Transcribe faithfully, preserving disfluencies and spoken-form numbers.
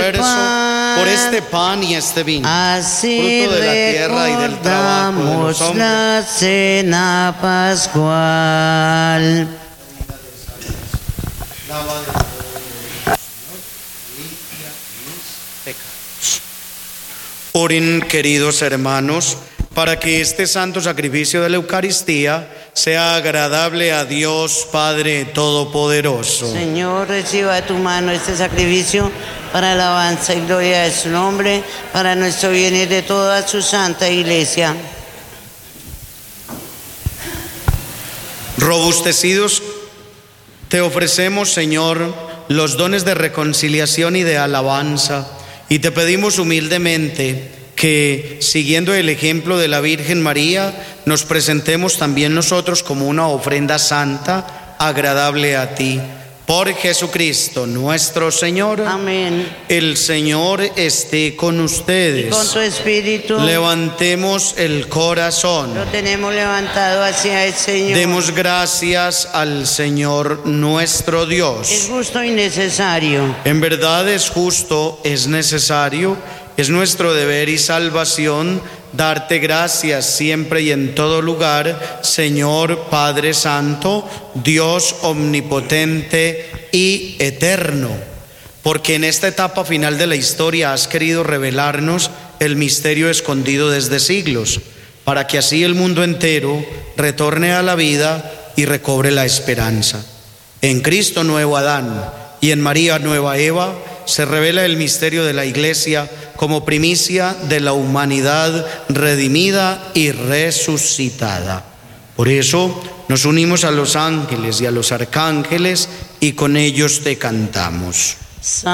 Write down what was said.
pan, por este pan y este vino, así fruto de la tierra y del trabajo de los recordamos hombres. la cena pascual. Oren, queridos hermanos, para que este santo sacrificio de la Eucaristía sea agradable a Dios Padre Todopoderoso. Señor, reciba de tu mano este sacrificio para alabanza y gloria de su nombre, para nuestro bien y de toda su santa iglesia. Robustecidos, te ofrecemos, Señor, los dones de reconciliación y de alabanza, y te pedimos humildemente que, siguiendo el ejemplo de la Virgen María, nos presentemos también nosotros como una ofrenda santa, agradable a ti. Por Jesucristo nuestro Señor. Amén. El Señor esté con ustedes. Y con tu espíritu. Levantemos el corazón. Lo tenemos levantado hacia el Señor. Demos gracias al Señor nuestro Dios. Es justo y necesario. En verdad es justo, es necesario, es nuestro deber y salvación darte gracias siempre y en todo lugar, Señor Padre Santo, Dios omnipotente y eterno, porque en esta etapa final de la historia has querido revelarnos el misterio escondido desde siglos, para que así el mundo entero retorne a la vida y recobre la esperanza. En Cristo nuevo Adán y en María nueva Eva se revela el misterio de la Iglesia como primicia de la humanidad redimida y resucitada. Por eso nos unimos a los ángeles y a los arcángeles y con ellos te cantamos.